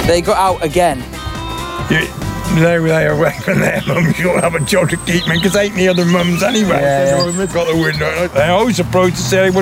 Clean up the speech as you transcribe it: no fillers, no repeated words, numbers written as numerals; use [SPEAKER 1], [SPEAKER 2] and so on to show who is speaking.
[SPEAKER 1] They got out again.
[SPEAKER 2] They away from their mums. You'll have a job to keep me because ain't the other mums anyway.
[SPEAKER 1] Yeah,
[SPEAKER 2] They've got the window. They always approached to say, well,